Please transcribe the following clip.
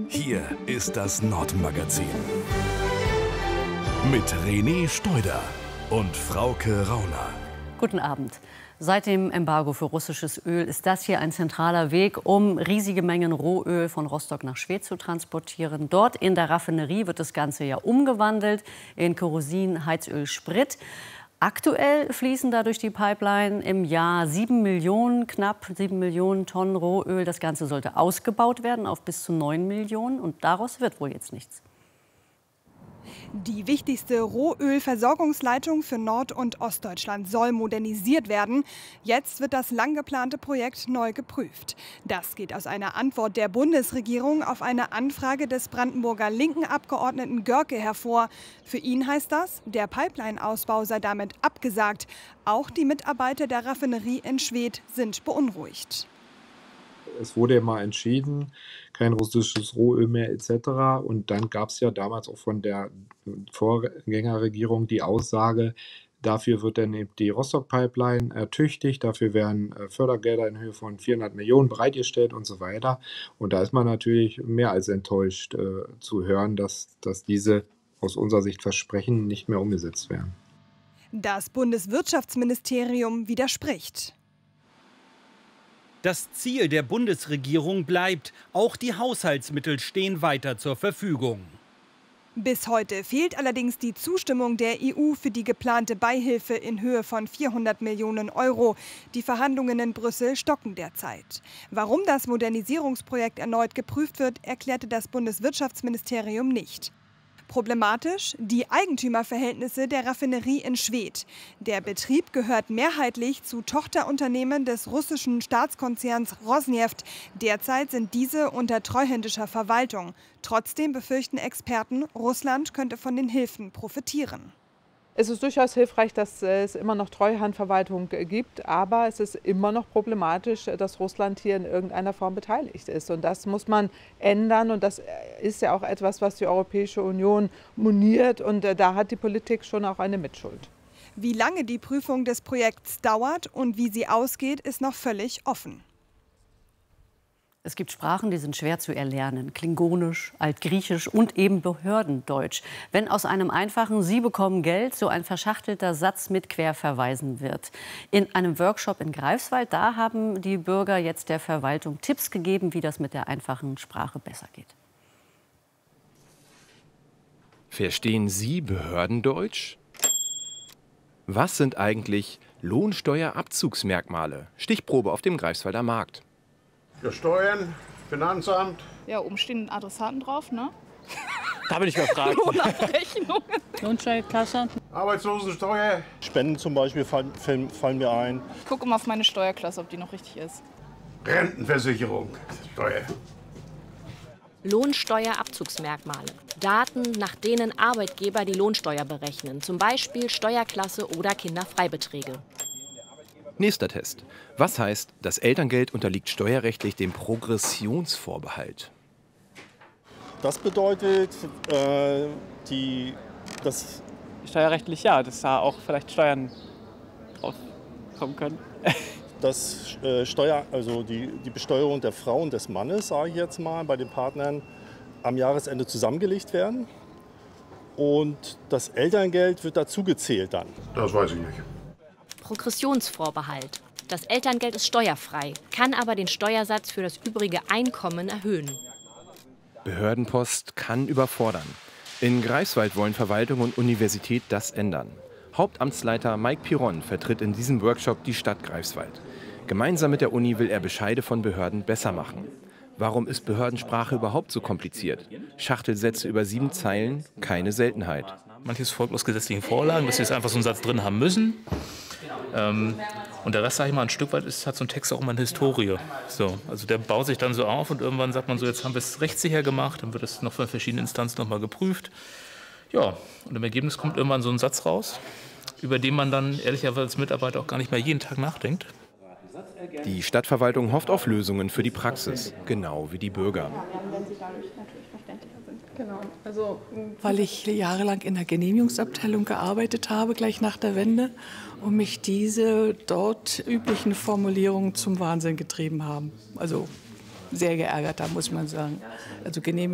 Hier ist das Nordmagazin. Mit René Steuder und Frauke Rauner. Guten Abend. Seit dem Embargo für russisches Öl ist das hier ein zentraler Weg, um riesige Mengen Rohöl von Rostock nach Schwedt zu transportieren. Dort in der Raffinerie wird das Ganze ja umgewandelt in Kerosin, Heizöl, Sprit. Aktuell fließen da durch die Pipeline im Jahr knapp 7 Millionen Tonnen Rohöl. Das Ganze sollte ausgebaut werden auf bis zu 9 Millionen und daraus wird wohl jetzt nichts. Die wichtigste Rohölversorgungsleitung für Nord- und Ostdeutschland soll modernisiert werden. Jetzt wird das lang geplante Projekt neu geprüft. Das geht aus einer Antwort der Bundesregierung auf eine Anfrage des Brandenburger linken Abgeordneten Görke hervor. Für ihn heißt das, der Pipeline-Ausbau sei damit abgesagt. Auch die Mitarbeiter der Raffinerie in Schwedt sind beunruhigt. Es wurde ja mal entschieden, kein russisches Rohöl mehr etc. Und dann gab es ja damals auch von der Vorgängerregierung die Aussage, dafür wird dann eben die Rostock-Pipeline ertüchtigt, dafür werden Fördergelder in Höhe von 400 Millionen bereitgestellt und so weiter. Und da ist man natürlich mehr als enttäuscht zu hören, dass diese aus unserer Sicht Versprechen nicht mehr umgesetzt werden. Das Bundeswirtschaftsministerium widerspricht. Das Ziel der Bundesregierung bleibt, auch die Haushaltsmittel stehen weiter zur Verfügung. Bis heute fehlt allerdings die Zustimmung der EU für die geplante Beihilfe in Höhe von 400 Millionen Euro. Die Verhandlungen in Brüssel stocken derzeit. Warum das Modernisierungsprojekt erneut geprüft wird, erklärte das Bundeswirtschaftsministerium nicht. Problematisch die Eigentümerverhältnisse der Raffinerie in Schwedt. Der Betrieb gehört mehrheitlich zu Tochterunternehmen des russischen Staatskonzerns Rosneft. Derzeit sind diese unter treuhändischer Verwaltung. Trotzdem befürchten Experten, Russland könnte von den Hilfen profitieren. Es ist durchaus hilfreich, dass es immer noch Treuhandverwaltung gibt, aber es ist immer noch problematisch, dass Russland hier in irgendeiner Form beteiligt ist. Und das muss man ändern und das ist ja auch etwas, was die Europäische Union moniert und da hat die Politik schon auch eine Mitschuld. Wie lange die Prüfung des Projekts dauert und wie sie ausgeht, ist noch völlig offen. Es gibt Sprachen, die sind schwer zu erlernen. Klingonisch, Altgriechisch und eben Behördendeutsch. Wenn aus einem einfachen „Sie bekommen Geld" so ein verschachtelter Satz mit Querverweisen wird. In einem Workshop in Greifswald, da haben die Bürger jetzt der Verwaltung Tipps gegeben, wie das mit der einfachen Sprache besser geht. Verstehen Sie Behördendeutsch? Was sind eigentlich Lohnsteuerabzugsmerkmale? Stichprobe auf dem Greifswalder Markt. Ja, Steuern, Finanzamt. Ja, oben stehen Adressaten drauf, ne? Da bin ich gefragt. Lohnabrechnung. Lohnsteuerklasse. Arbeitslosensteuer. Spenden zum Beispiel fallen mir ein. Ich gucke immer auf meine Steuerklasse, ob die noch richtig ist. Rentenversicherung. Steuer. Lohnsteuerabzugsmerkmale. Daten, nach denen Arbeitgeber die Lohnsteuer berechnen. Zum Beispiel Steuerklasse oder Kinderfreibeträge. Nächster Test. Was heißt, das Elterngeld unterliegt steuerrechtlich dem Progressionsvorbehalt? Das bedeutet, dass Steuerrechtlich ja, dass da auch vielleicht Steuern drauf kommen können. das also die Besteuerung der Frau und des Mannes, sage ich jetzt mal, bei den Partnern am Jahresende zusammengelegt werden. Und das Elterngeld wird dazu gezählt dann. Das weiß ich nicht. Progressionsvorbehalt. Das Elterngeld ist steuerfrei, kann aber den Steuersatz für das übrige Einkommen erhöhen. Behördenpost kann überfordern. In Greifswald wollen Verwaltung und Universität das ändern. Hauptamtsleiter Mike Piron vertritt in diesem Workshop die Stadt Greifswald. Gemeinsam mit der Uni will er Bescheide von Behörden besser machen. Warum ist Behördensprache überhaupt so kompliziert? Schachtelsätze über 7 Zeilen, keine Seltenheit. Manches folgt aus gesetzlichen Vorlagen, dass wir jetzt einfach so einen Satz drin haben müssen. Und der Rest, sage ich mal, ein Stück weit hat so ein Text auch immer eine Historie. So, also der baut sich dann so auf und irgendwann sagt man so, jetzt haben wir es rechtssicher gemacht, dann wird es noch von verschiedenen Instanzen nochmal geprüft. Ja, und im Ergebnis kommt irgendwann so ein Satz raus, über den man dann ehrlicherweise als Mitarbeiter auch gar nicht mehr jeden Tag nachdenkt. Die Stadtverwaltung hofft auf Lösungen für die Praxis, genau wie die Bürger. Genau. Also, weil ich jahrelang in der Genehmigungsabteilung gearbeitet habe, gleich nach der Wende, und mich diese dort üblichen Formulierungen zum Wahnsinn getrieben haben. Also sehr geärgert, da muss man sagen. Also Genehmigung